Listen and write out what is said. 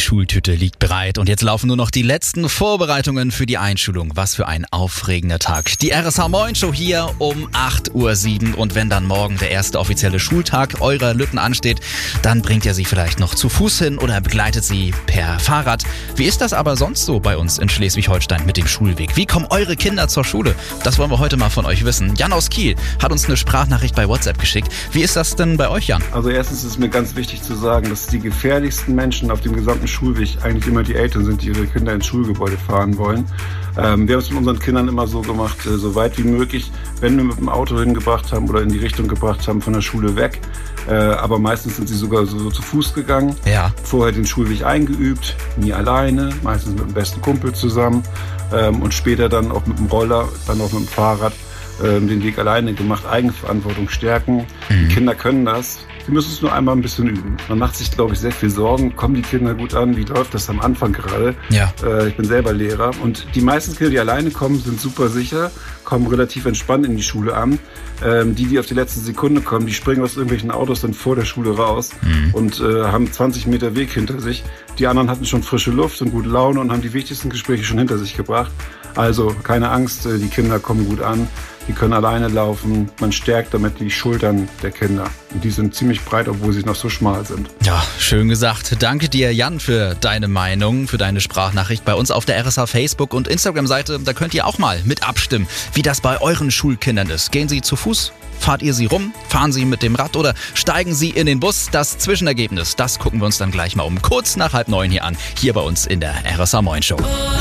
Schultüte liegt bereit und jetzt laufen nur noch die letzten Vorbereitungen für die Einschulung. Was für ein aufregender Tag. Die RSH Moin Show hier um 8:07 Uhr und wenn dann morgen der erste offizielle Schultag eurer Lütten ansteht, dann bringt ihr sie vielleicht noch zu Fuß hin oder begleitet sie per Fahrrad. Wie ist das aber sonst so bei uns in Schleswig-Holstein mit dem Schulweg? Wie kommen eure Kinder zur Schule? Das wollen wir heute mal von euch wissen. Jan aus Kiel hat uns eine Sprachnachricht bei WhatsApp geschickt. Wie ist das denn bei euch, Jan? Also erstens ist es mir ganz wichtig zu sagen, dass die gefährlichsten Menschen auf dem gesamten Schulweg eigentlich immer die Eltern sind, die ihre Kinder ins Schulgebäude fahren wollen. Wir haben es mit unseren Kindern immer so gemacht, so weit wie möglich, wenn wir mit dem Auto hingebracht haben oder in die Richtung gebracht haben, von der Schule weg. Aber meistens sind sie sogar so zu Fuß gegangen. Ja. Vorher den Schulweg eingeübt, nie alleine, meistens mit dem besten Kumpel zusammen. Und später dann auch mit dem Roller, dann auch mit dem Fahrrad den Weg alleine gemacht, Eigenverantwortung stärken. Die Kinder können das. Sie müssen es nur einmal ein bisschen üben. Man macht sich, glaube ich, sehr viel Sorgen. Kommen die Kinder gut an? Wie läuft das am Anfang gerade? Ja. Ich bin selber Lehrer. Und die meisten Kinder, die alleine kommen, sind super sicher, kommen relativ entspannt in die Schule an. Die auf die letzte Sekunde kommen, die springen aus irgendwelchen Autos dann vor der Schule raus und haben 20 Meter Weg hinter sich. Die anderen hatten schon frische Luft und gute Laune und haben die wichtigsten Gespräche schon hinter sich gebracht. Also keine Angst, die Kinder kommen gut an. Die können alleine laufen. Man stärkt damit die Schultern der Kinder. Und die sind ziemlich breit, obwohl sie noch so schmal sind. Ja, schön gesagt. Danke dir, Jan, für deine Meinung, für deine Sprachnachricht bei uns auf der RSH Facebook- und Instagram-Seite. Da könnt ihr auch mal mit abstimmen, wie das bei euren Schulkindern ist. Gehen sie zu Fuß? Fahrt ihr sie rum? Fahren sie mit dem Rad oder steigen sie in den Bus? Das Zwischenergebnis, das gucken wir uns dann gleich mal um kurz nach 8:30 hier an. Hier bei uns in der RSH Moin Show.